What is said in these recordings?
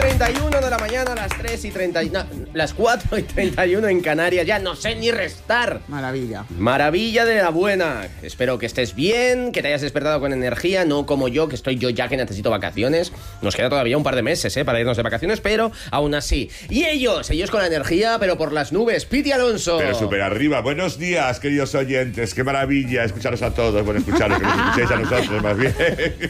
5:31 de la mañana, las 3:30, las 4:31 en Canarias. Ya no sé ni restar. Maravilla. Maravilla de la buena. Espero que estés bien, que te hayas despertado con energía, no como yo, que estoy yo ya que necesito vacaciones. Nos queda todavía un par de meses, para irnos de vacaciones, pero aún así. Y ellos con la energía, pero por las nubes. Piti Alonso. Pero súper arriba. Buenos días, queridos oyentes. Qué maravilla escucharos a todos. Bueno, escucharos, que nos escuchéis a nosotros más bien.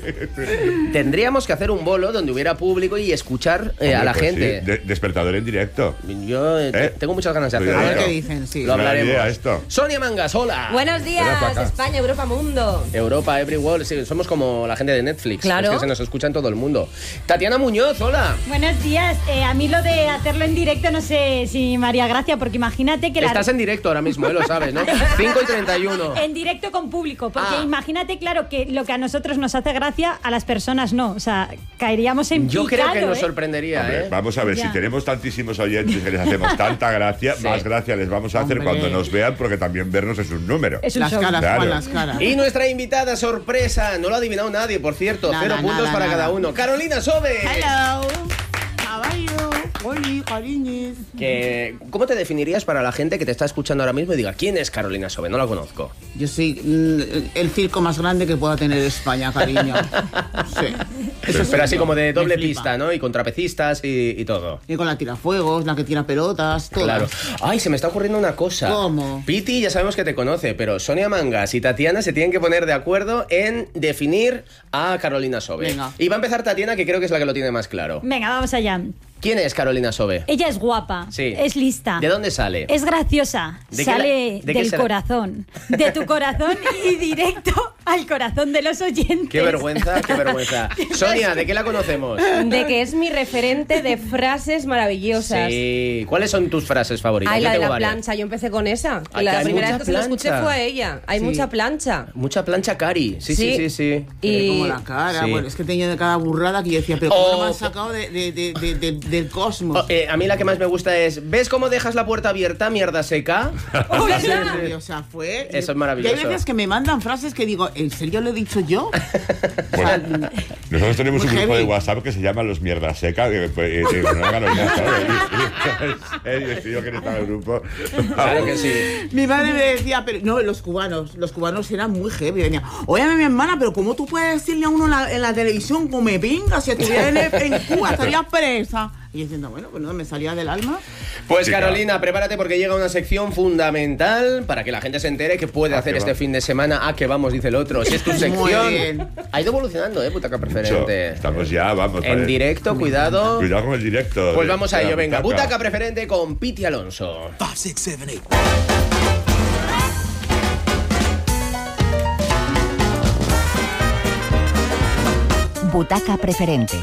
Tendríamos que hacer un bolo donde hubiera público y escuchar a la gente. Sí. Despertador en directo. Yo tengo muchas ganas de hacerlo. A ver qué dicen, sí. Lo hablaremos. Esto. Sonia Mangas, hola. Buenos días, España, Europa, mundo. Europa, everywhere. Sí, somos como la gente de Netflix. Claro. Es que se nos escucha en todo el mundo. Tatiana Muñoz, hola. Buenos días. A mí lo de hacerlo en directo no sé si me haría gracia, porque imagínate que... Estás en directo ahora mismo, lo sabes, ¿no? 5:31. En directo con público, porque imagínate, claro, que lo que a nosotros nos hace gracia, a las personas no. O sea, caeríamos en Yo picado, creo que nos sorprendería, Hombre, vamos a ver, si tenemos tantísimos oyentes que les hacemos tanta gracia, más gracia les vamos a hacer cuando nos vean, porque también vernos es un número. Es un las show. caras, Claro. Juan, las caras. Y nuestra invitada sorpresa, no lo ha adivinado nadie, por cierto. Nada, 0 puntos nada, para nada. cada uno. Carolina Sobe. Hello. How are you? Hola, cariños. ¿Cómo te definirías para la gente que te está escuchando ahora mismo y diga, ¿quién es Carolina Sobe? No la conozco. Yo soy el circo más grande que pueda tener España, cariño. Sí. Eso Pero así yo. como de Me doble flipa. pista, ¿no? Y con trapecistas y todo. Y con la tirafuegos, la que tira pelotas, todo. Claro. Ay, se me está ocurriendo una cosa. ¿Cómo? Piti ya sabemos que te conoce, pero Sonia Mangas y Tatiana se tienen que poner de acuerdo en definir a Carolina Sobe. Venga. Y va a empezar Tatiana, que creo que es la que lo tiene más claro. Venga, vamos allá. ¿Quién es Carolina Sobe? Ella es guapa, Sí. es lista. ¿De dónde sale? Es graciosa, ¿De qué sale de qué del será? corazón, de tu corazón y directo al corazón de los oyentes. Qué vergüenza, qué vergüenza. Sonia, ¿de qué la conocemos? De que es mi referente de frases maravillosas. Sí. ¿Cuáles son tus frases favoritas? Ay, Yo la de tengo la varias. plancha, yo empecé con esa. Ay, que La hay primera mucha vez que se lo escuché plancha. fue a ella. Hay Sí. mucha plancha. Mucha plancha cari. Sí. Y Como la cara, Sí. bueno, es que tenía de cada burrada que yo decía, pero ¿cómo Oh, no me has sacado del cosmos? A mí la que más me gusta es, ¿ves cómo dejas la puerta abierta, mierda seca? O sea, Sí, sí. o sea, fue... Eso es maravilloso. Y hay veces que me mandan frases que digo, ¿en serio lo he dicho yo? Bueno, nosotros tenemos muy un grupo heavy. de WhatsApp que se llama Los Mierdas Seca. Yo que no estaba en el grupo. Claro que sí. Mi madre me decía, pero no, los cubanos eran muy heavy. Venía, óyeme, mi hermana, pero ¿cómo tú puedes decirle a uno en la televisión como me pinga si estuviera en Cuba, estaría presa? Y yo diciendo, bueno, pues no, me salía del alma. Pues Sí, Carolina, prepárate porque llega una sección fundamental para que la gente se entere que puede hacer que este va. fin de semana. ¿A qué vamos? Dice el otro. Si es tu Muy sección. bien. Ha ido evolucionando, Butaca Preferente. Estamos ya, vamos. En directo, cuidado. Cuidado con el directo. Pues vamos a De la ello, venga. butaca. Butaca Preferente con Piti Alonso. 5, 6, 7, 8. Butaca Preferente.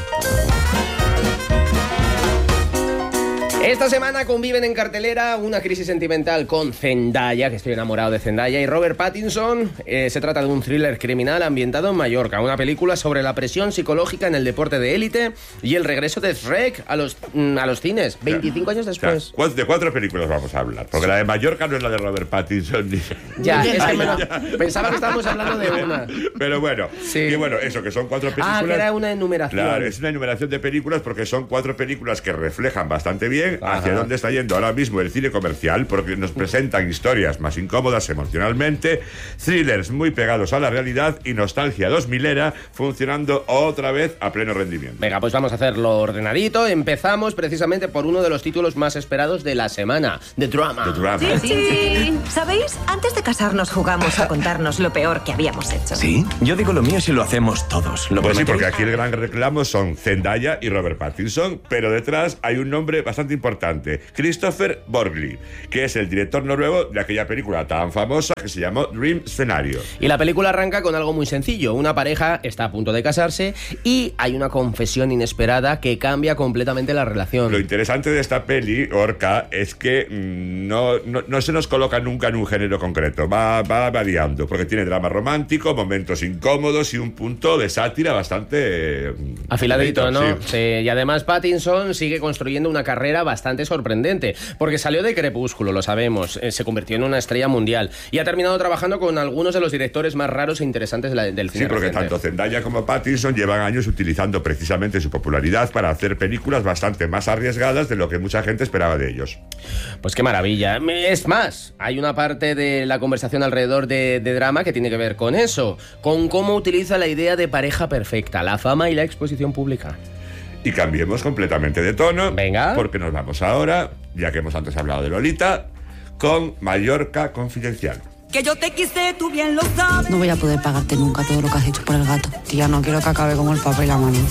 Esta semana conviven en cartelera una crisis sentimental con Zendaya, que estoy enamorado de Zendaya, y Robert Pattinson. Se trata de un thriller criminal ambientado en Mallorca, una película sobre la presión psicológica en el deporte de élite y el regreso de Shrek a los cines, 25 años O sea, después. de 4 películas vamos a hablar. Porque la de Mallorca no es la de Robert Pattinson. Ya, es que pensaba que estábamos hablando de una. Pero bueno, Sí. y bueno, eso, que son 4 películas. Ah, que era una enumeración. Claro, es una enumeración de películas porque son 4 películas que reflejan bastante bien hacia Ajá. dónde está yendo ahora mismo el cine comercial, porque nos presentan historias más incómodas emocionalmente, thrillers muy pegados a la realidad y nostalgia 2000era funcionando otra vez a pleno rendimiento. Venga, pues vamos a hacerlo ordenadito. Empezamos precisamente por uno de los títulos más esperados de la semana, The Drama. The Drama. Sí. ¿Sabéis? Antes de casarnos jugamos a contarnos lo peor que habíamos hecho. ¿Sí? Yo digo lo mío si lo hacemos todos. ¿Lo Pues sí, prometéis? porque aquí el gran reclamo son Zendaya y Robert Pattinson, pero detrás hay un nombre bastante importante, Christopher Borgli, que es el director noruego de aquella película tan famosa que se llamó Dream Scenario. Y la película arranca con algo muy sencillo. Una pareja está a punto de casarse y hay una confesión inesperada que cambia completamente la relación. Lo interesante de esta peli, Orca, es que no se nos coloca nunca en un género concreto, va variando, porque tiene drama romántico, momentos incómodos y un punto de sátira bastante... Afiladito, ¿no? Sí. Sí, y además Pattinson sigue construyendo una carrera bastante sorprendente, porque salió de Crepúsculo, lo sabemos, se convirtió en una estrella mundial y ha terminado trabajando con algunos de los directores más raros e interesantes del cine. Sí, porque reciente. tanto Zendaya como Pattinson llevan años utilizando precisamente su popularidad para hacer películas bastante más arriesgadas de lo que mucha gente esperaba de ellos. Pues qué maravilla. Es más, hay una parte de la conversación alrededor de drama que tiene que ver con eso, con cómo utiliza la idea de pareja perfecta, la fama y la exposición pública. Y cambiemos completamente de tono. Venga. Porque nos vamos ahora, ya que hemos antes hablado de Lolita, con Mallorca Confidencial. Que yo te quise, tú bien lo sabes. No voy a poder pagarte nunca todo lo que has hecho por el gato. Tía, no quiero que acabe como el papel y la mano.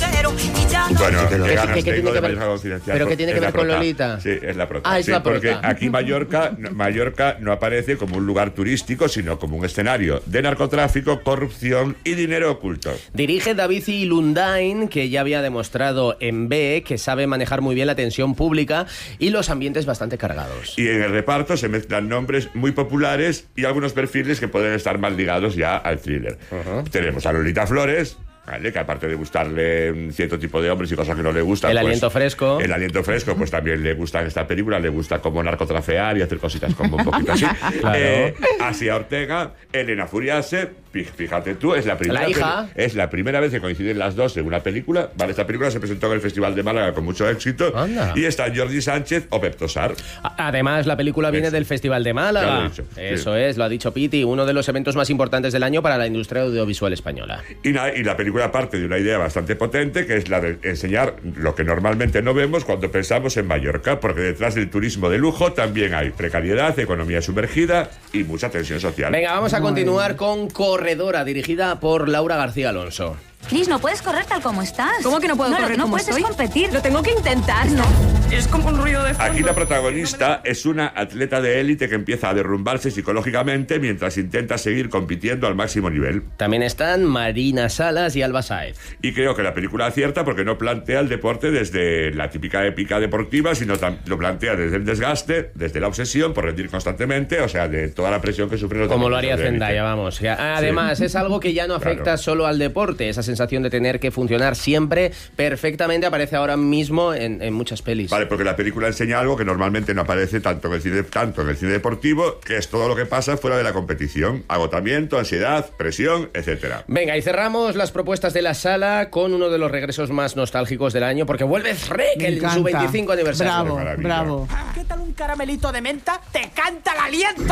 Bueno, ¿Qué qué ganas tiene tengo que de ver- Mallorca Confidencial. pero qué tiene que Es la ver con prota. Lolita? Sí, es la prota. Ah, es Sí, la prota. porque aquí Mallorca no aparece como un lugar turístico, sino como un escenario de narcotráfico, corrupción y dinero oculto. Dirige David y Lundain, que ya había demostrado en B que sabe manejar muy bien la tensión pública y los ambientes bastante cargados. Y en el reparto se mezclan nombres muy populares y algunos perfiles que pueden estar más ligados ya al thriller. Tenemos a Lolita Flores, ¿vale? Que aparte de gustarle un cierto tipo de hombres y cosas que no le gustan, El pues, aliento fresco. El aliento fresco, pues también le gusta en esta película, le gusta como narcotraficar y hacer cositas como un poquito así. Claro. Asia Ortega, Elena Furiase, fíjate tú, es la primera hija. es la primera vez que coinciden las dos en una película. Vale, esta película se presentó en el Festival de Málaga con mucho éxito. Anda. Y está Jordi Sánchez o Pep Tosar. Además, la película viene Eso. del Festival de Ya Málaga. lo he dicho, sí. Eso es, lo ha dicho Piti, uno de los eventos más importantes del año para la industria audiovisual española. Y la película parte de una idea bastante potente, que es la de enseñar lo que normalmente no vemos cuando pensamos en Mallorca, porque detrás del turismo de lujo también hay precariedad, economía sumergida y mucha tensión social. Venga, vamos a continuar con Corredora, dirigida por Laura García Alonso. Cris, no puedes correr tal como estás. ¿Cómo que no puedo correr no como puedes estoy? competir. Lo tengo que intentar, ¿no? Es como un ruido de fondo. Aquí la protagonista es una atleta de élite que empieza a derrumbarse psicológicamente mientras intenta seguir compitiendo al máximo nivel. También están Marina Salas y Alba Sáez. Y creo que la película acierta porque no plantea el deporte desde la típica épica deportiva, sino lo plantea desde el desgaste, desde la obsesión por rendir constantemente, o sea, de toda la presión que sufren los Como lo deportistas haría de élite. Zendaya, vamos. Además, es algo que ya no afecta Claro. solo al deporte. Esa sensación de tener que funcionar siempre perfectamente aparece ahora mismo en muchas pelis. Vale, porque la película enseña algo que normalmente no aparece tanto en el cine deportivo, que es todo lo que pasa fuera de la competición. Agotamiento, ansiedad, presión, etcétera. Venga, y cerramos las propuestas de la sala con uno de los regresos más nostálgicos del año, porque vuelve Shrek Me en su encanta. 25 aniversario. Bravo, maravilla. bravo. ¿Qué tal un caramelito de menta? ¡Te canta el aliento!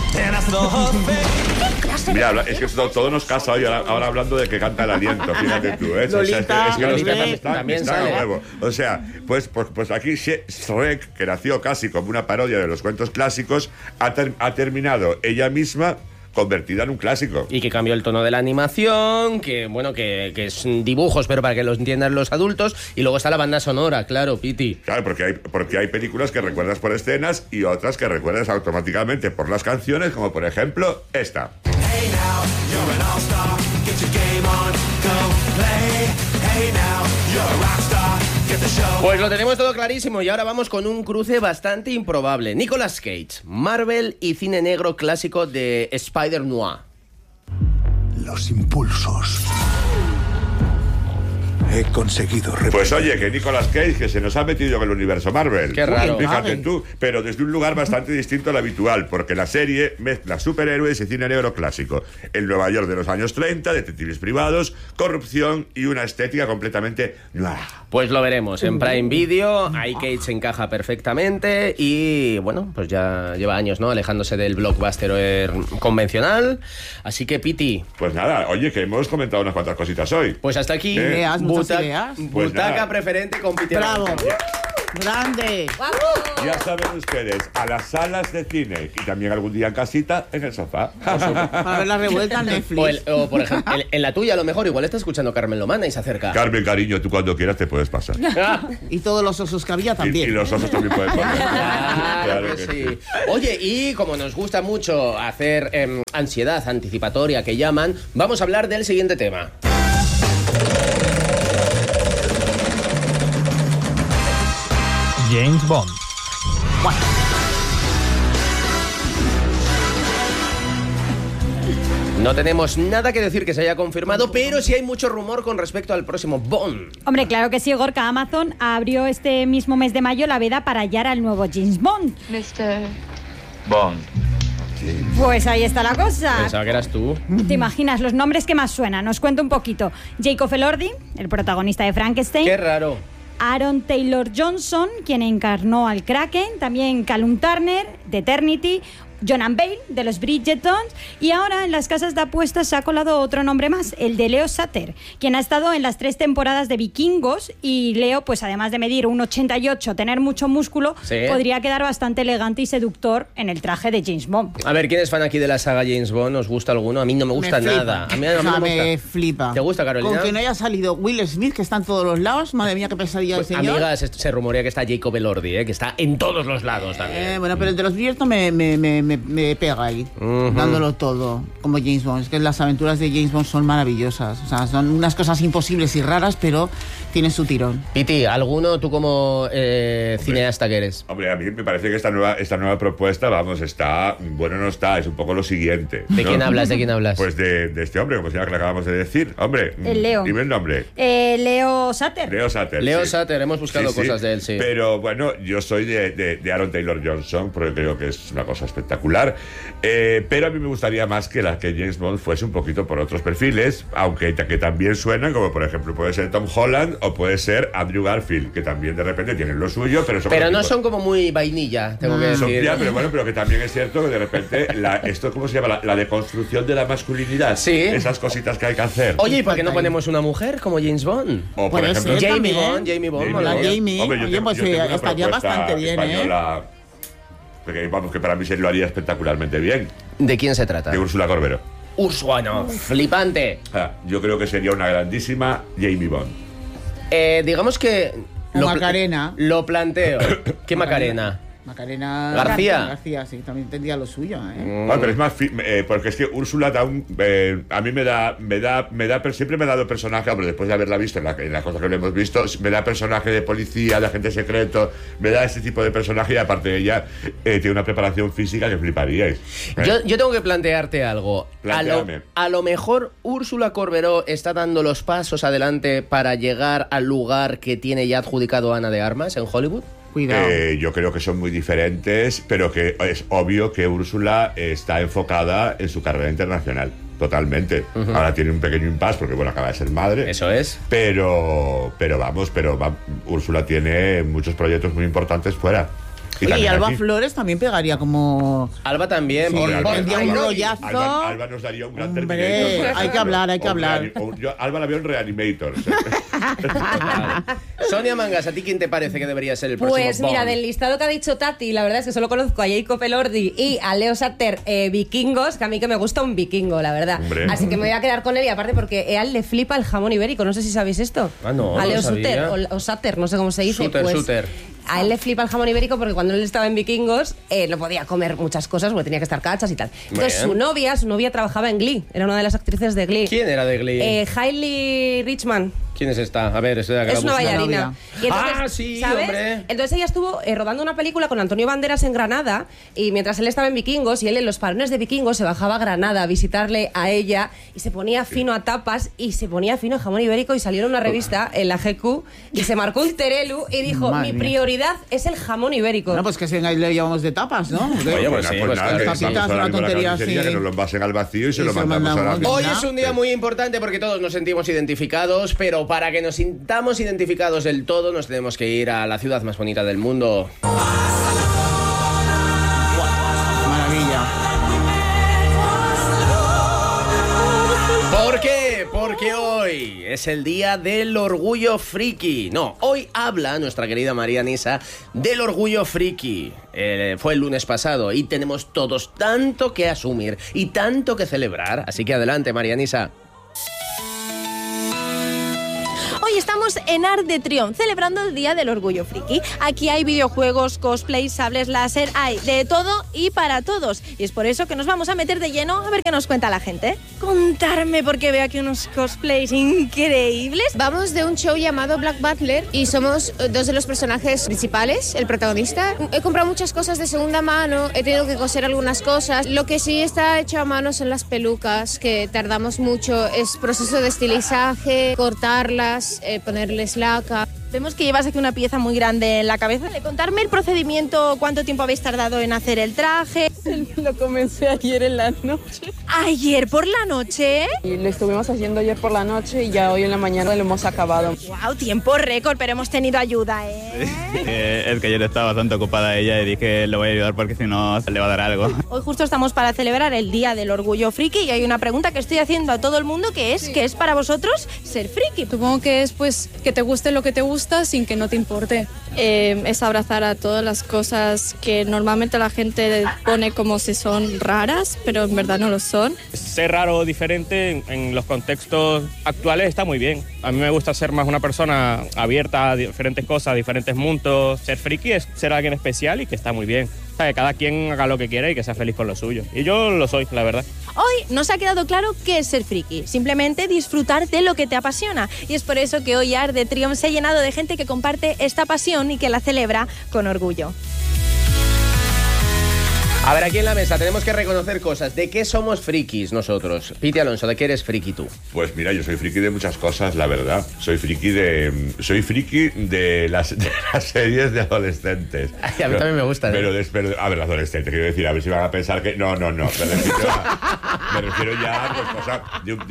Mira, es que todo nos casa hoy ahora hablando de que canta el aliento, fíjate tú, ¿eh? Lolita, es que los Lolita temas están también a sale. huevo. O sea, pues aquí Shrek, que nació casi como una parodia de los cuentos clásicos, ha terminado ella misma convertida en un clásico. Y que cambió el tono de la animación, que bueno, que es dibujos, pero para que los entiendan los adultos. Y luego está la banda sonora, claro, Piti. Claro, porque hay películas que recuerdas por escenas y otras que recuerdas automáticamente por las canciones, como por ejemplo esta. Pues lo tenemos todo clarísimo y ahora vamos con un cruce bastante improbable. Nicolas Cage, Marvel y cine negro clásico de Spider-Noir. Los impulsos. He conseguido Pues oye, que Nicolas Cage, que se nos ha metido en el universo Marvel. Qué raro. Fíjate tú, pero desde un lugar bastante distinto al habitual, porque la serie mezcla superhéroes y cine negro clásico. El Nueva York de los años 30, detectives privados, corrupción y una estética completamente noir. Pues lo veremos en Prime Video. Ahí Cage encaja perfectamente y bueno, pues ya lleva años, ¿no? Alejándose del blockbuster convencional. Así que, Piti, Pues nada, oye, que hemos comentado unas cuantas cositas hoy. pues hasta aquí. Ideas, muchas ideas. Pues Butaca nada. preferente compitiendo. Bravo. Grande. Ya saben ustedes, a las salas de cine y también algún día en casita, en el sofá. Para ver la revuelta en Netflix. O por ejemplo, en la tuya a lo mejor igual está escuchando Carmen Lomana y se acerca. Carmen, cariño, tú cuando quieras te puedes pasar. Y todos los osos que había Y también. los osos también pueden pasar. Claro que sí. Oye, y como nos gusta mucho hacer ansiedad anticipatoria que llaman, vamos a hablar del siguiente tema. James Bond. No tenemos nada que decir que se haya confirmado, pero sí hay mucho rumor con respecto al próximo Bond. Hombre, claro que sí, Gorka. Amazon abrió este mismo mes de mayo la veda para hallar al nuevo James Bond. Mr. Bond. Pues ahí está la cosa. Pensaba que eras tú. ¿Te imaginas los nombres que más suenan? Os cuento un poquito. Jacob Elordi, el protagonista de Frankenstein. Qué raro. Aaron Taylor Johnson, quien encarnó al Kraken. También Callum Turner, de Eternity. Jonan Bale, de los Bridgertons. Y ahora en las casas de apuestas se ha colado otro nombre más, el de Leo Sutter, quien ha estado en las 3 temporadas de Vikingos. Y Leo, pues además de medir 1,88, tener mucho músculo, sí, podría quedar bastante elegante y seductor en el traje de James Bond. A ver, ¿quién es fan aquí de la saga James Bond? ¿Os gusta alguno? A mí no me gusta nada. A mí no me gusta. Me flipa. ¿Te gusta, Carolina? Con que no haya salido Will Smith, que está en todos los lados. Madre mía, qué pesadilla Pues, el señor. amigas, se rumorea que está Jacob Elordi, que está en todos los lados también. Bueno, pero entre los Bridgerton me pega ahí, dándolo todo, como James Bond. Es que las aventuras de James Bond son maravillosas. O sea, son unas cosas imposibles y raras, pero tienen su tirón. Piti, ¿alguno tú como cineasta que eres? Hombre, a mí me parece que esta nueva propuesta, vamos, está... Bueno, no está, es un poco lo siguiente, ¿no? ¿De quién hablas? ¿De quién hablas? Pues de este hombre, como se llama, que le acabamos de decir. Hombre, El Leo. dime el nombre. Leo Sutter. Leo Sutter. Leo sí. Sutter, hemos buscado cosas de él, sí. Pero bueno, yo soy de Aaron Taylor Johnson, porque creo que es una cosa espectacular. Pero a mí me gustaría más que James Bond fuese un poquito por otros perfiles, aunque que también suenan, como por ejemplo puede ser Tom Holland o puede ser Andrew Garfield, que también de repente tienen lo suyo, pero no son como muy vainilla, tengo que decir. Ya, pero bueno, pero que también es cierto que de repente esto, ¿cómo se llama? La deconstrucción de la masculinidad. Sí. Esas cositas que hay que hacer. Oye, ¿y por qué no ponemos una mujer como James Bond? O por ejemplo Jamie Bond. Hola, Jamie. Hombre, Oye, pues estaría bastante bien, española, porque, vamos, que para mí se lo haría espectacularmente bien. ¿De quién se trata? De Úrsula Corbero. Úrsula, flipante. Yo creo que sería una grandísima Jamie Bond. Digamos que... Macarena. Lo planteo. ¿Qué Macarena? Macarena García, sí, también tendría lo suyo, Pero es más, porque es que Úrsula da un, a mí siempre me ha dado personaje, hombre, después de haberla visto en la cosa que lo hemos visto, me da personaje de policía, de agente secreto, me da ese tipo de personaje, y aparte de ella tiene una preparación física que fliparíais. Yo tengo que plantearte algo. Plantéame. A lo mejor Úrsula Corberó está dando los pasos adelante para llegar al lugar que tiene ya adjudicado Ana de Armas en Hollywood. Cuidado. Yo creo que son muy diferentes, pero que es obvio que Úrsula está enfocada en su carrera internacional. Totalmente. Ahora tiene un pequeño impasse porque, bueno, acaba de ser madre. Eso es. Pero Úrsula tiene muchos proyectos muy importantes fuera. Y Alba Flores también pegaría como... Alba también. Sí, tendría un rollazo. Alba nos daría un gran Terminator. Hay que hablar. Alba la veo en Reanimator. Sonia Mangas, ¿a ti quién te parece que debería ser el próximo Pues mira, Bond? del listado que ha dicho Tati, la verdad es que solo conozco a Jacob Elordi y a Leo Sutter, vikingos, que a mí que me gusta un vikingo, la verdad. Hombre. Así que me voy a quedar con él, y aparte porque a él le flipa el jamón ibérico, no sé si sabéis esto. Ah, no, a Leo no sabía. Sutter, o Sutter, no sé cómo se dice. Sutter. A él le flipa el jamón ibérico porque cuando él estaba en Vikingos no podía comer muchas cosas porque tenía que estar cachas y tal. Entonces su novia trabajaba en Glee, era una de las actrices de Glee. ¿Quién era de Glee? Hailey Richman. ¿Quién es esta? A ver, Es una bailarina. Y entonces, sí, ¿sabes? hombre. Entonces ella estuvo rodando una película con Antonio Banderas en Granada, y mientras él estaba en Vikingos y él en los parones de Vikingos se bajaba a Granada a visitarle a ella y se ponía fino a tapas y se ponía fino a jamón ibérico, y salió en una revista, en la GQ, y se marcó un terelu y dijo, Madre mi mía. prioridad es el jamón ibérico. Bueno, pues que ahí le llevamos de tapas, ¿no? Oye, pues sí, pues nada, claro. que Tapitas, vamos una ahora mismo a la tontería carnicería, así. que nos lo envasen al vacío y se Y lo se lo mandamos a la mandamos. Hoy ¿no? es un día muy importante porque todos nos sentimos identificados, pero para que nos sintamos identificados del todo nos tenemos que ir a la ciudad más bonita del mundo. Maravilla. ¿Por qué? Porque hoy es el día del orgullo friki. No, hoy habla nuestra querida María Nisa del orgullo friki. Fue el lunes pasado y tenemos todos tanto que asumir y tanto que celebrar. Así que adelante, María Nisa. Hoy estamos en Arc de Triumph, celebrando el Día del Orgullo Friki. Aquí hay videojuegos, cosplays, sables láser, hay de todo y para todos. Y es por eso que nos vamos a meter de lleno a ver qué nos cuenta la gente. Contarme, porque veo aquí unos cosplays increíbles. Vamos de un show llamado Black Butler y somos dos de los personajes principales, el protagonista. He comprado muchas cosas de segunda mano, he tenido que coser algunas cosas. Lo que sí está hecho a mano son las pelucas, que tardamos mucho. Es proceso de estilizaje, cortarlas, ponerles laca. Vemos que llevas aquí una pieza muy grande en la cabeza. Contarme el procedimiento, cuánto tiempo habéis tardado en hacer el traje. Lo comencé ayer en la noche. ¿Ayer por la noche? Y lo estuvimos haciendo ayer por la noche y ya hoy en la mañana lo hemos acabado. ¡Wow! Tiempo récord, pero hemos tenido ayuda, ¿eh? Es que ayer estaba bastante ocupada ella y dije le voy a ayudar porque si no le va a dar algo. Hoy justo estamos para celebrar el Día del Orgullo Friki y hay una pregunta que estoy haciendo a todo el mundo que es ¿qué es para vosotros ser friki? Supongo que es pues que te guste lo que te gusta sin que no te importe. Es abrazar a todas las cosas que normalmente la gente pone como si son raras, pero en verdad no lo son. Ser raro o diferente en los contextos actuales está muy bien. A mí me gusta ser más una persona abierta a diferentes cosas, a diferentes mundos. Ser friki es ser alguien especial y que está muy bien. O sea, que cada quien haga lo que quiera y que sea feliz con lo suyo. Y yo lo soy, la verdad. Hoy nos ha quedado claro qué es ser friki. Simplemente disfrutar de lo que te apasiona. Y es por eso que hoy Arc de Triumph se ha llenado de gente que comparte esta pasión y que la celebra con orgullo. A ver, aquí en la mesa tenemos que reconocer cosas. ¿De qué somos frikis nosotros? Piti Alonso, ¿de qué eres friki tú? Pues mira, yo soy friki de muchas cosas, la verdad. Soy friki de las series de adolescentes. Ay, a mí también me gustan. Pero a ver, adolescentes, quiero decir, a ver si van a pensar que... No. Me refiero ya a cosas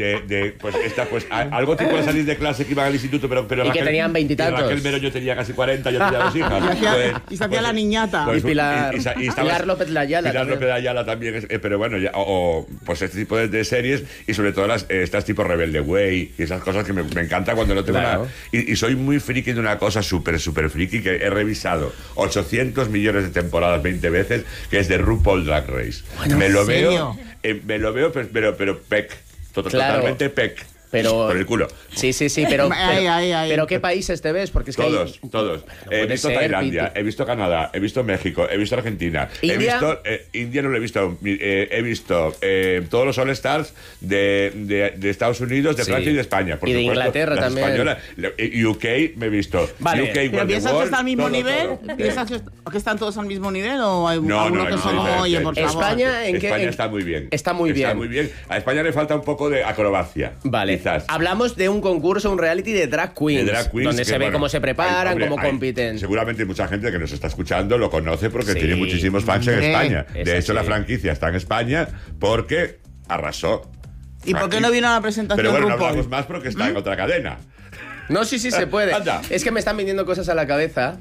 algo tipo de salir de clase que iban al instituto, pero y que tenían 20 y tantos. Raquel Mero yo tenía casi 40, yo tenía 2 hijas. Y se hacía la niñata. Y Pilar López Layala. Pilar López Ayala también, pero bueno, pues este tipo de series y sobre todo estas tipo Rebelde Way y esas cosas que me encanta cuando no tengo nada. Y soy muy friki de una cosa súper friki que he revisado 800 millones de temporadas 20 veces, que es de RuPaul Drag Race. Bueno, me lo veo, pero totalmente pec. Pero, por el culo. Sí, pero ¿qué países te ves? Porque es que todos. He visto Tailandia, he visto Canadá, he visto México, he visto Argentina. India no lo he visto. He visto todos los All Stars de Estados Unidos, de Francia y de España. Por y de supuesto, Inglaterra también. Española, UK me he visto. Vale. UK, ¿Pero piensas que está al mismo nivel? Todo. ¿Piensas que están todos al mismo nivel o hay No, alguno que son oye, por favor? España está muy bien. Está muy bien. A España le falta un poco de acrobacia. Vale. Quizás. Hablamos de un concurso, un reality de drag queens. Donde se ve cómo se preparan, cómo compiten. Seguramente mucha gente que nos está escuchando lo conoce porque tiene muchísimos fans en España. De hecho, la franquicia está en España porque arrasó. ¿Y por qué no vino a la presentación? Pero bueno, no hablamos más porque está en otra cadena. No, sí se puede. Anda. Es que me están viniendo cosas a la cabeza.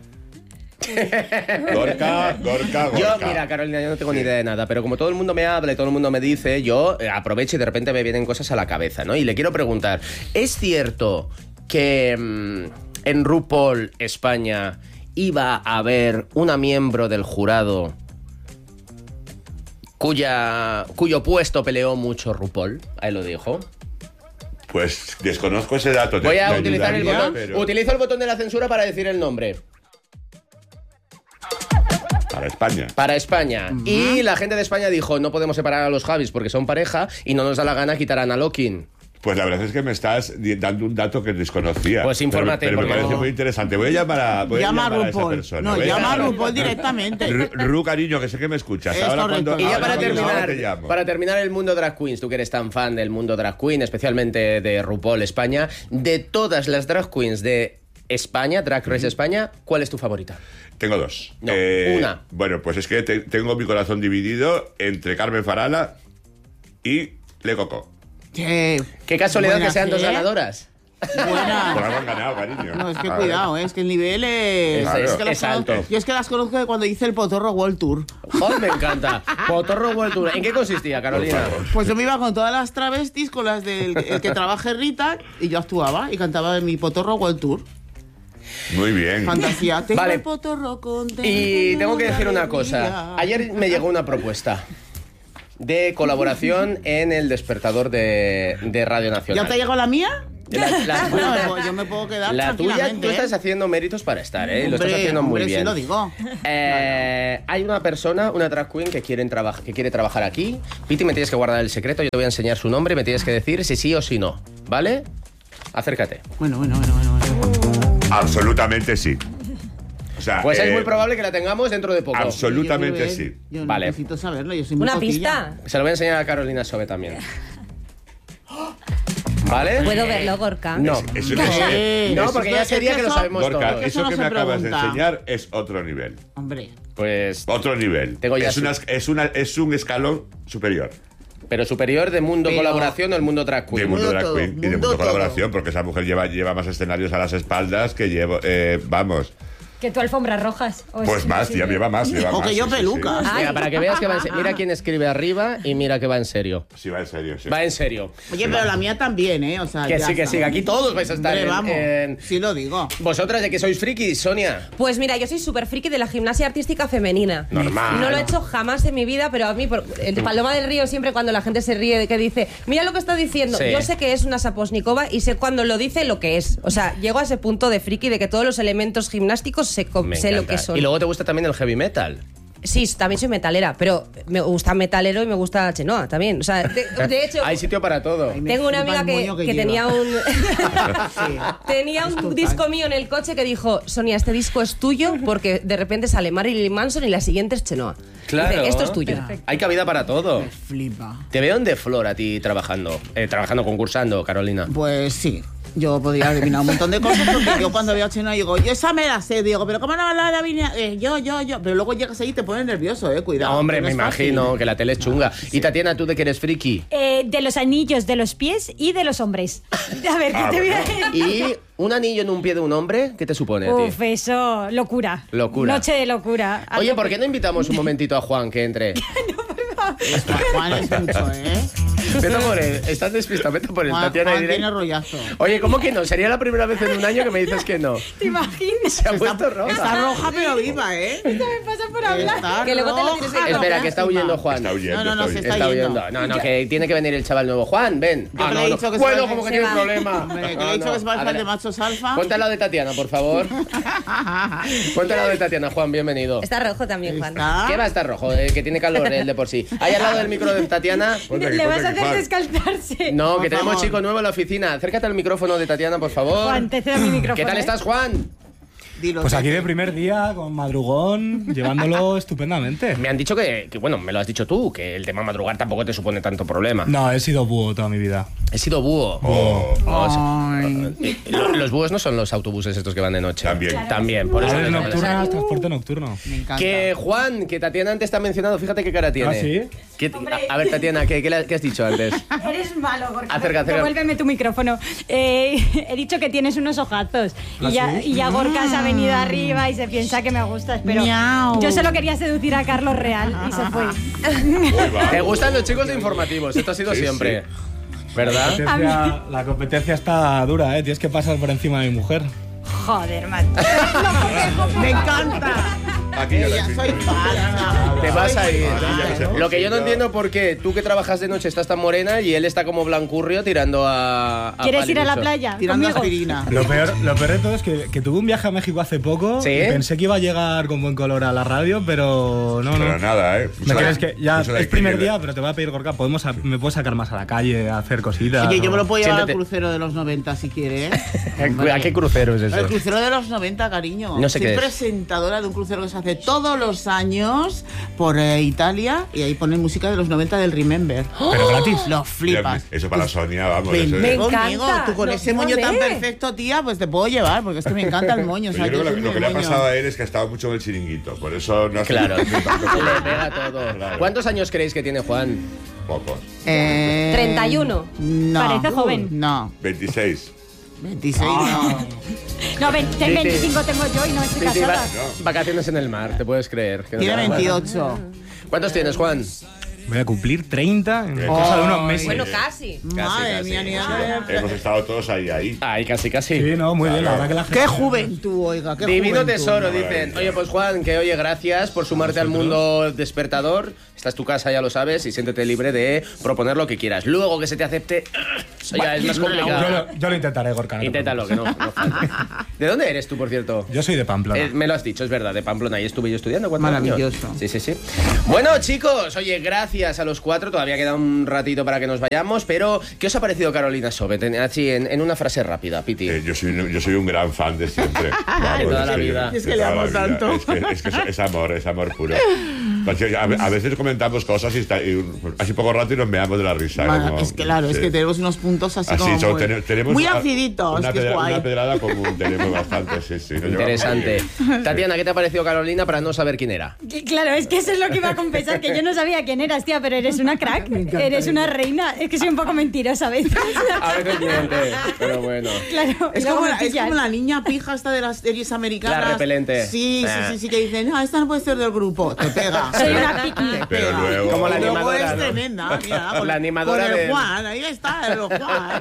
Gorka. Yo, mira, Carolina, yo no tengo ni idea de nada, pero como todo el mundo me habla y todo el mundo me dice, yo aprovecho y de repente me vienen cosas a la cabeza, ¿no? Y le quiero preguntar, ¿es cierto que en RuPaul España iba a haber una miembro del jurado cuyo puesto peleó mucho RuPaul? Ahí lo dijo. Pues desconozco ese dato. Voy a utilizar el botón. Utilizo el botón de la censura para decir el nombre. Para España. Y la gente de España dijo, no podemos separar a los Javis porque son pareja y no nos da la gana quitar a Ana Lokin. Pues la verdad es que me estás dando un dato que desconocía. Pues infórmate. Pero me parece muy interesante. Voy a llamar a esa persona. No, llama a RuPaul directamente. Ru, cariño, que sé que me escuchas. Y ya para terminar el mundo drag queens, tú que eres tan fan del mundo drag queen, especialmente de RuPaul España, de todas las drag queens de España, Drag Race España, ¿cuál es tu favorita? Tengo dos. No, una. Bueno, pues es que tengo mi corazón dividido entre Carmen Farala y Le Coco. Qué casualidad que sean dos ganadoras. Buena. Por algo han ganado, cariño. No, es que cuidado, es que el nivel es alto. Yo es que las conozco de cuando hice el Potorro World Tour. ¡Oh, me encanta! Potorro World Tour. ¿En qué consistía, Carolina? Pues yo me iba con todas las travestis, con las del que trabaje Rita, y yo actuaba y cantaba en mi Potorro World Tour. Muy bien. Fantasía. Tengo Vale. el potorro contento. Y tengo que decir una cosa. Ayer me llegó una propuesta de colaboración en El Despertador de Radio Nacional. ¿Ya te ha llegado la mía? Bueno, yo me puedo quedar La tuya, tranquilamente, tú estás haciendo méritos para estar, ¿eh? Lo estás Hombre, haciendo muy hombre, bien. sí lo digo. Hay una persona, una drag queen que quiere trabajar aquí. Piti, me tienes que guardar el secreto. Yo te voy a enseñar su nombre y me tienes que decir si sí o si no. ¿Vale? Acércate. Bueno. Absolutamente sí. O sea, Pues es muy probable que la tengamos dentro de poco. Absolutamente sí. Yo Vale. necesito saberlo, yo soy muy ¿Una coquilla. pista? Se lo voy a enseñar a Carolina Sobe también. ¿Vale? ¿Puedo verlo, Gorka? No. No, porque ya sería que lo sabemos Gorka, todos. eso no que se me acabas de pregunta. enseñar es otro nivel. Hombre. Pues... Otro nivel. Tengo ya Es un escalón superior. Pero superior de mundo colaboración o el mundo drag queen. De mundo drag queen y de mundo colaboración, porque esa mujer lleva más escenarios a las espaldas que llevo... vamos... Que tú alfombras rojas. Pues más, ya lleva más. O que yo pelucas. Mira, para que veas que va en serio. Mira quién escribe arriba y mira que va en serio. Sí, va en serio, sí. Va en serio. Oye, pero la mía también, ¿eh? O sea, Que ya sí, que está. sí. Aquí todos vais a estar Hombre, vamos. en... Sí lo digo. ¿Vosotras de que sois frikis, Sonia? Pues mira, yo soy súper friki de la gimnasia artística femenina. Normal. No lo he hecho jamás en mi vida, pero a mí, el Paloma del Río, siempre cuando la gente se ríe de que dice, mira lo que está diciendo, Sí. yo sé que es una Saposnikova y sé cuando lo dice lo que es. O sea, llego a ese punto de friki de que todos los elementos gimnásticos sé lo que son. Y luego te gusta también el heavy metal. Sí, también soy metalera, pero me gusta metalero y me gusta Chenoa también. O sea, de hecho... Hay sitio para todo. Tengo una amiga que tenía un tenía un total. disco mío en el coche que dijo, Sonia, este disco es tuyo porque de repente sale Marilyn Manson y la siguiente es Chenoa. Claro. Dice, esto es tuyo. Hay cabida para todo. Flipa. Te veo en The Floor a ti trabajando, concursando, Carolina. Pues sí. Yo podría adivinar un montón de cosas porque yo cuando veo a Chenoa digo, yo esa me la sé, digo, pero ¿cómo no me la adivinar? Yo. Pero luego llegas ahí y te pones nervioso, cuidado. Hombre, que no me es fácil. imagino que la tele es chunga. Y Tatiana, ¿tú de que eres friki? De los anillos de los pies y de los hombres. A ver, ¿qué te voy a decir? ¿Y un anillo en un pie de un hombre? ¿Qué te supone a ti? Uf, eso, locura. Locura. Noche de locura. Oye, ¿por qué no invitamos un momentito a Juan que entre? Juan es mucho, Vete por él, estás despistado, vete por él, Tatiana. Juan y diré- tiene rollazo. Oye, ¿cómo que no? Sería la primera vez en un año que me dices que no. ¿Te imaginas? Se ha puesto roja. Está roja pero viva, Esto me pasa por hablar. Está Que luego te lo tienes que roja, Espera, que está rojísima. huyendo Juan. Está huyendo, No, se está Está yendo. huyendo. No, que tiene que venir el chaval nuevo. Juan, ven. Yo que le he dicho que se Bueno, va- como que se tiene va. problema. Hombre, que le he dicho que se va al fan de machos alfa. Ponte al lado de Tatiana, por favor. Ponte al lado de Tatiana, Juan, bienvenido. Está rojo también, Juan. Está. ¿Qué va a estar rojo? Que tiene calor él de por sí. Ahí al lado del micro de Tatiana. Le vas a hacer descalzarse. No, Por que tenemos favor. chico nuevo en la oficina. Acércate al micrófono de Tatiana, por favor. Juan, te cedo mi micrófono. ¿Qué tal estás, Juan? Dilo, Pues aquí Tati. de primer día, con madrugón, llevándolo estupendamente. Me han dicho que, bueno, me lo has dicho tú, que el tema madrugar tampoco te supone tanto problema. No, he sido búho toda mi vida. He sido búho. Los búhos no son los autobuses estos que van de noche. También. por eso. Aves me- nocturnas, transporte nocturno. Me encanta. Que Juan, que Tatiana antes te ha mencionado, fíjate qué cara tiene. ¿Ah, sí? A ver, Tatiana, ¿qué has dicho antes? Eres malo, Gorka. Acerca. Devuélveme tu micrófono. He dicho que tienes unos ojazos. ¿Ah, Y ya Gorka se ha venido arriba y se piensa que me gustas. Pero Miau. yo solo quería seducir a Carlos Real y se fue. Te gustan los chicos de informativos, esto ha sido Sí, siempre. ¿Verdad? La competencia está dura, ¿eh? Tienes que pasar por encima de mi mujer. Joder, man. Me encanta. Aquí ya Ya soy falsa. Te vas a ir. ya Lo que yo no entiendo por qué tú que trabajas de noche estás tan morena y él está como blancurrio tirando a ¿Quieres ir a la paliducho. playa? Tirando conmigo? aspirina. Lo peor de todo es que tuve un viaje a México hace poco. ¿Sí? Y pensé que iba a llegar con buen color a la radio, pero no. Pero nada, ¿Me crees que ya Eso de es que primer lleve. día, pero te voy a pedir, Gorka, me puedes sacar más a la calle, a hacer cositas? Oye, yo me lo puedo llevar al Siéntate. crucero de los 90 si quieres. ¿A qué crucero es El eso? crucero de los 90, cariño. No sé Soy qué es. presentadora de un crucero que se hace todos los años por Italia y ahí ponen música de los 90 del Remember. Pero gratis. Lo flipas. Eso para Sonia, vamos. Ven, Eso ven es. conmigo. encanta. Tú con No, ese moño ¿dónde? tan perfecto, tía, pues te puedo llevar porque es que me encanta el moño. O sea, Pero yo creo que soy lo que muy le ha moño. pasado a él es que ha estado mucho en el chiringuito. Por eso no ha Claro, sido tanto le pega todo. Claro. ¿Cuántos años creéis que tiene Juan? Pocos. 31. No. Parece joven. No. 26. 26 no. No, 25 tengo yo y no estoy Sí, casada. vacaciones en el mar, te puedes creer. que no Tiene te- 28. ¿Cuántos tienes, Juan? Voy a cumplir 30 en cosa de unos meses. Bueno, casi. Madre mía, ni nada. Hemos estado todos ahí. Ay, casi. Sí, no, muy bien, la verdad que la gente... Qué juventud, oiga, qué Divino juventud. tesoro, dicen. Oye, pues Juan, que oye, gracias por sumarte al mundo despertador. Esta es tu casa, ya lo sabes, y siéntete libre de proponer lo que quieras. Luego que se te acepte, eso ya es más complicado. Yo lo intentaré, Gorka. Inténtalo, que no falte. ¿De dónde eres tú, por cierto? Yo soy de Pamplona. Me lo has dicho, es verdad, de Pamplona. Ahí estuve yo estudiando. ¿Cuántos Maravilloso. años? Sí. Bueno, chicos, oye, gracias a los 4. Todavía queda un ratito para que nos vayamos, pero ¿qué os ha parecido Carolina Sobet? Así, en una frase rápida, Piti. Yo soy un gran fan de siempre. De toda la vida. Es que le amo tanto. Es que es amor puro. A veces comentamos cosas y así poco rato y nos meamos de la risa. Es que claro, es que tenemos unos puntos así como tenemos muy aciditos, una que es guay. Una pedrada común tenemos bastante, sí. Interesante. Tatiana, ¿qué te ha parecido Carolina para no saber quién era? Claro, es que eso es lo que iba a confesar, que yo no sabía quién eras, tía, pero eres una crack, eres una reina. Es que soy un poco mentirosa a veces. A veces miente, pero bueno. Claro, es como la niña pija esta de las series americanas. La repelente. Sí, que dicen, no, esta no puede ser del grupo. Te pega. Soy una piqui. Pero luego... Como la luego animadora, es ¿no? tremenda, mira. La animadora con el de... Juan, ahí está, el Juan.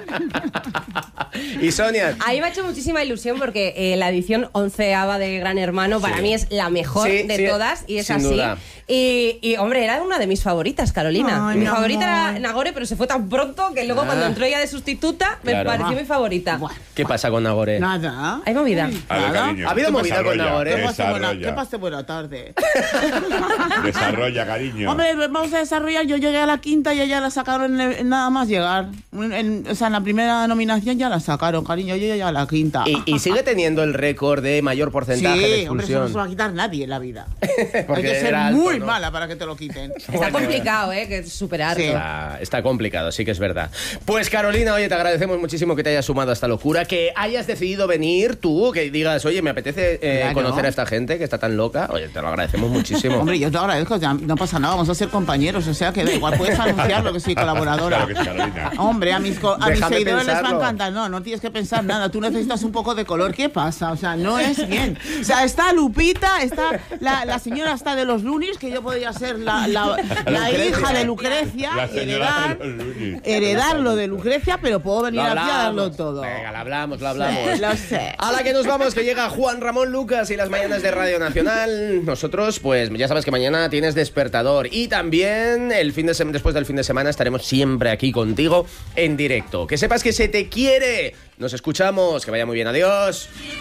Y Sonia. A mí me ha hecho muchísima ilusión porque la edición 11ª de Gran Hermano para mí es la mejor de todas y es sin así. duda. Y hombre, era una de mis favoritas, Carolina. Ay, mi mi favorita amor. era Nagore, pero se fue tan pronto que luego cuando entró ella de sustituta me pareció mi favorita. ¿Qué pasa con Nagore? Nada. ¿Hay movida? ¿Ha habido movida con Nagore? ¿Qué pasa buena tarde? Desarrolla, cariño. Hombre, vamos a desarrollar. Yo llegué a la 5ª y ya la sacaron nada más llegar. En la primera nominación ya la sacaron, cariño. Yo llegué a la 5ª. ¿Y sigue teniendo el récord de mayor porcentaje de Sí, hombre, eso no expulsión? se lo va a quitar nadie en la vida. Porque hay que ser era alto, muy ¿no? mala para que te lo quiten. Está complicado, que es superar. Sí. Está complicado, sí que es verdad. Pues Carolina, oye, te agradecemos muchísimo que te hayas sumado a esta locura, que hayas decidido venir tú, que digas, oye, me apetece Claro. conocer a esta gente que está tan loca. Oye, te lo agradecemos muchísimo. Hombre, yo te agradezco, ya no pasa nada, vamos a ser compañeros, o sea que da igual, puedes anunciarlo que soy colaboradora. Claro que sí, Carolina. Hombre, a mis Déjame seguidores les va a pensarlo. encantar. No tienes que pensar nada, tú necesitas un poco de color. ¿Qué pasa? O sea, no es bien. O sea, está Lupita, está la señora está de los Lunis, que yo podría ser la hija de Lucrecia, La señora de los Lunis. heredar lo de Lucrecia, pero puedo venir aquí a darlo todo. Venga, lo hablamos. Lo sé. A la que nos vamos, que llega Juan Ramón Lucas y las mañanas de Radio Nacional. Nosotros, pues ya sabes que mañana tienes despertador. Y también después del fin de semana estaremos siempre aquí contigo en directo. Que sepas que se te quiere. Nos escuchamos. Que vaya muy bien. Adiós.